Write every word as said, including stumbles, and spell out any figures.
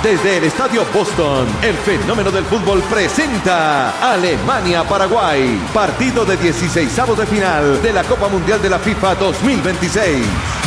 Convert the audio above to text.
Desde el Estadio Boston, el fenómeno del fútbol presenta Alemania-Paraguay, partido de dieciseisavos de final de la Copa Mundial de la FIFA dos mil veintiséis.